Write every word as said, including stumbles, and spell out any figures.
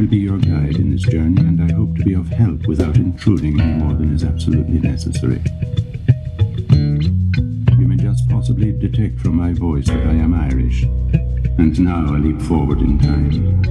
will be your guide in this journey, and I hope to be of help without intruding any more than is absolutely necessary. You may just possibly detect from my voice that I am Irish, and now I leap forward in time.